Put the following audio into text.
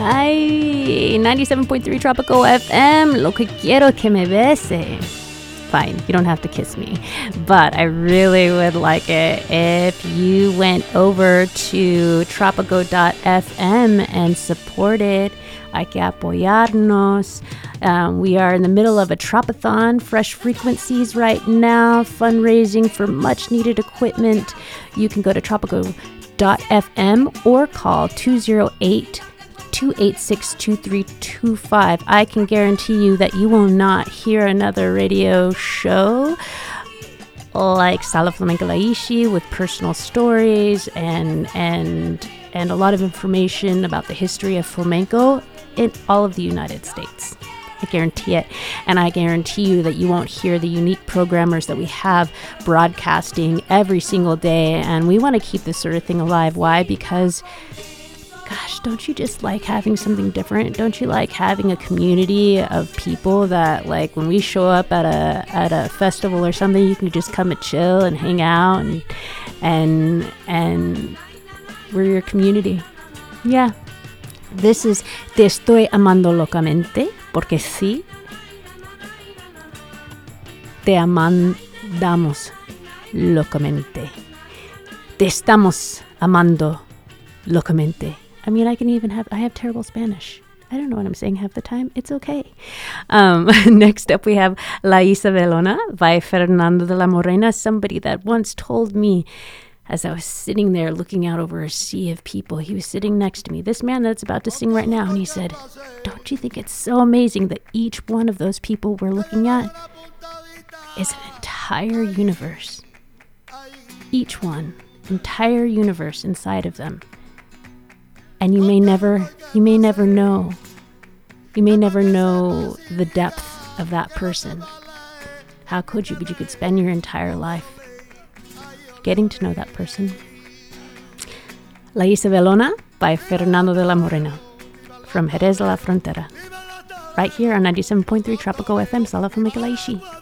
Ay, 97.3 Tropical FM. Lo que quiero que me bese. Fine, you don't have to kiss me. But I really would like it if you went over to tropico.fm and supported. Hay que apoyarnos. We are in the middle of a Tropathon, Fresh Frequencies right now, fundraising for much needed equipment. You can go to tropico.fm or call 208-286-2325. I can guarantee you that you will not hear another radio show like Sala Flamenca Laishi with personal stories and a lot of information about the history of flamenco in all of the United States. I guarantee it. And I guarantee you that you won't hear the unique programmers that we have broadcasting every single day. And we want to keep this sort of thing alive. Why? Because, gosh, don't you just like having something different? Don't you like having a community of people that, like, when we show up at a festival or something, you can just come and chill and hang out and we're your community. Yeah. This is Te estoy amando locamente, porque sí, te amamos locamente. Te estamos amando locamente. I mean, I have terrible Spanish. I don't know what I'm saying half the time. It's okay. Next up, we have La Isabelona by Fernando de la Morena, somebody that once told me, as I was sitting there looking out over a sea of people, he was sitting next to me, this man that's about to sing right now, and he said, don't you think it's so amazing that each one of those people we're looking at is an entire universe? Each one, entire universe inside of them. And you may never know. You may never know the depth of that person. How could you? But you could spend your entire life getting to know that person. La Isabelona by Fernando de la Morena from Jerez de la Frontera. Right here on 97.3 Tropico FM, Sala Flamenca Laishi.